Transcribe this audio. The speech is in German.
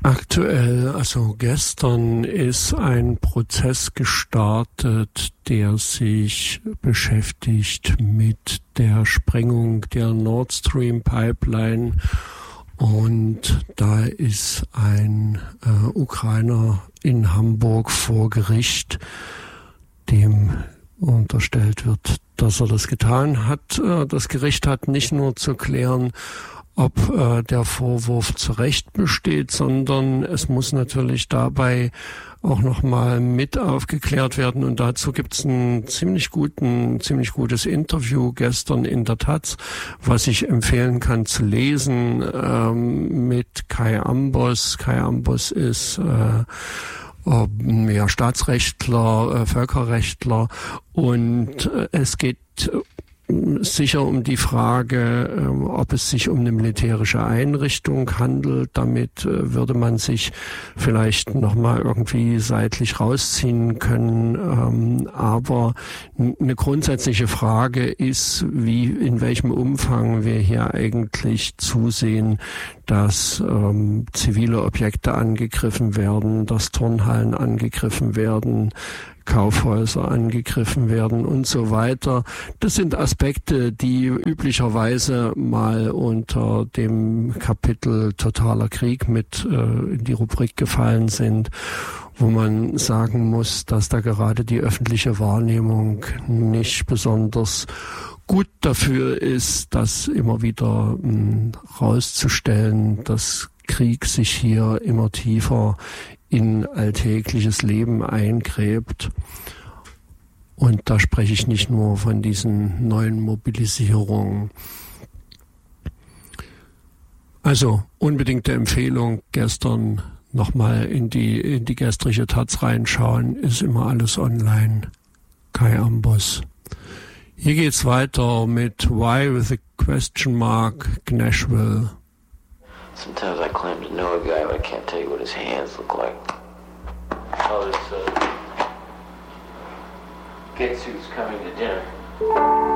Aktuell, also gestern, ist ein Prozess gestartet, der sich beschäftigt mit der Sprengung der Nord Stream Pipeline. Und da ist ein Ukrainer in Hamburg vor Gericht, dem unterstellt wird, dass er das getan hat. Das Gericht hat nicht nur zu klären, ob der Vorwurf zu Recht besteht, sondern es muss natürlich dabei auch nochmal mit aufgeklärt werden. Und dazu gibt's ein ziemlich gutes Interview gestern in der Taz, was ich empfehlen kann zu lesen, mit Kai Ambos. Kai Ambos ist Staatsrechtler, Völkerrechtler, und es geht sicher um die Frage, ob es sich um eine militärische Einrichtung handelt. Damit würde man sich vielleicht nochmal irgendwie seitlich rausziehen können. Aber eine grundsätzliche Frage ist, in welchem Umfang wir hier eigentlich zusehen, dass zivile Objekte angegriffen werden, dass Turnhallen angegriffen werden, Kaufhäuser angegriffen werden und so weiter. Das sind Aspekte, die üblicherweise mal unter dem Kapitel totaler Krieg mit in die Rubrik gefallen sind, wo man sagen muss, dass da gerade die öffentliche Wahrnehmung nicht besonders gut dafür ist, das immer wieder rauszustellen, dass Krieg sich hier immer tiefer in alltägliches Leben eingräbt. Und da spreche ich nicht nur von diesen neuen Mobilisierungen. Also unbedingte Empfehlung, gestern nochmal in die gestrige Taz reinschauen, ist immer alles online. Kai Ambos. Hier geht's weiter mit Why with a Question Mark, Nashville. Sometimes I claim to know a guy, but I can't tell you what his hands look like. Oh, this, guess who's coming to dinner?